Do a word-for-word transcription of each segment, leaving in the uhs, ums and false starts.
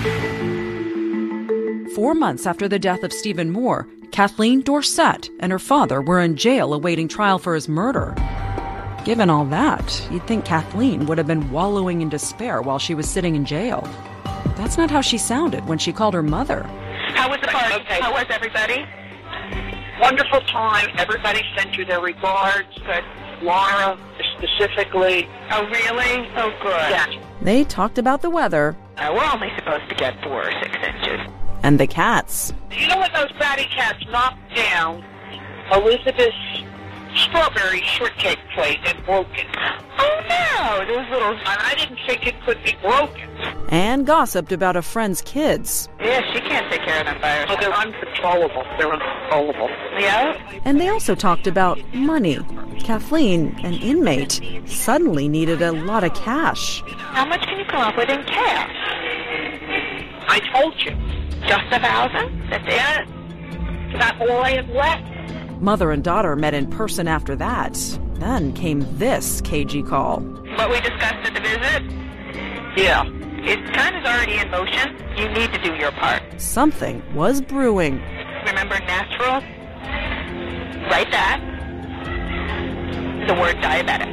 Four months after the death of Stephen Moore, Kathleen Dorsett and her father were in jail awaiting trial for his murder. Given all that, you'd think Kathleen would have been wallowing in despair while she was sitting in jail. That's not how she sounded when she called her mother. How was the party? Okay. How was everybody? Wonderful time. Everybody sent you their regards. Good. Laura, specifically. Oh, really? Oh, good. Yeah. They talked about the weather. Uh, we're only supposed to get four or six inches. And the cats. You know when those batty cats knocked down Elizabeth's strawberry shortcake plate and broke it? Oh, no. Those little... And I didn't think it could be broken. And gossiped about a friend's kids. Yeah, she can't take care of them by herself. Oh, they're uncontrollable. They're uncontrollable. Yeah? And they also talked about money. Kathleen, an inmate, suddenly needed a lot of cash. How much can you come up with in cash? I told you. Just a thousand? That's it? That's all I have left. Mother and daughter met in person after that. Then came this cagey call. What we discussed at the visit? Yeah. If time is already in motion, you need to do your part. Something was brewing. Remember natural? Write that. The word diabetic.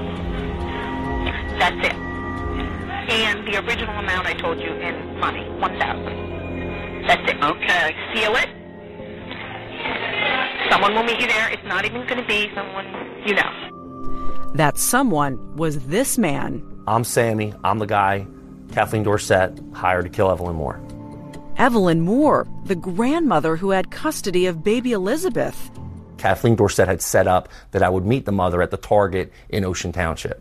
That's it. And the original amount I told you in money, one thousand. That's it. Okay. Seal it. Someone will meet you there. It's not even going to be someone you know. That someone was this man. I'm Sammy. I'm the guy Kathleen Dorsett hired to kill Evelyn Moore. Evelyn Moore, the grandmother who had custody of baby Elizabeth. Kathleen Dorsett had set up that I would meet the mother at the Target in Ocean Township.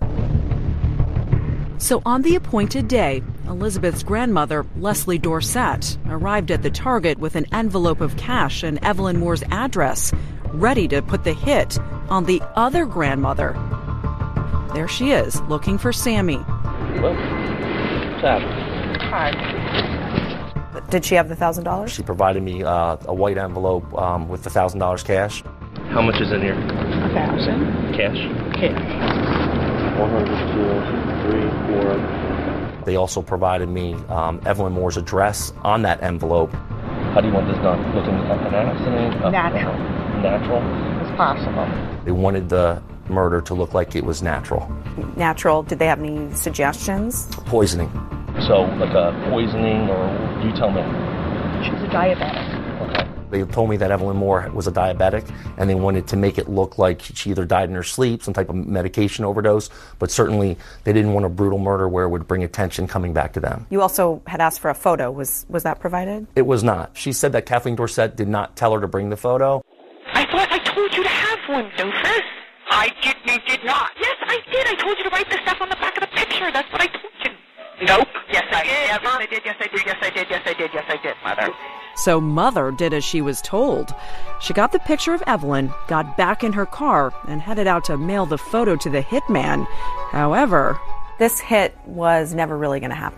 So on the appointed day, Elizabeth's grandmother, Leslie Dorsett, arrived at the Target with an envelope of cash and Evelyn Moore's address, ready to put the hit on the other grandmother. There she is, looking for Sammy. Well, what's happening? Hi. Did she have the one thousand dollars? She provided me uh, a white envelope um, with the one thousand dollars cash. How much is in here? A thousand. Cash? Cash. one hundred two, three, four. They also provided me um, Evelyn Moore's address on that envelope. How do you want this done? Looking at an accident? Natural. Natural? It's possible. They wanted the murder to look like it was natural. Natural. Did they have any suggestions? Poisoning. So, like a poisoning, or you tell me? She's a diabetic. Okay. They told me that Evelyn Moore was a diabetic, and they wanted to make it look like she either died in her sleep, some type of medication overdose, but certainly they didn't want a brutal murder where it would bring attention coming back to them. You also had asked for a photo. Was was that provided? It was not. She said that Kathleen Dorsett did not tell her to bring the photo. I thought I told you to have one, Doofus. I did, you did not. Yes, I did. I told you to write the stuff on the back of the picture. That's what I told you. Nope. Yes, I, I did. Never. Yes, I did. Yes, I did. Yes, I did. Yes, I did. Yes, I did, Mother. So Mother did as she was told. She got the picture of Evelyn, got back in her car, and headed out to mail the photo to the hitman. However, This hit was never really going to happen.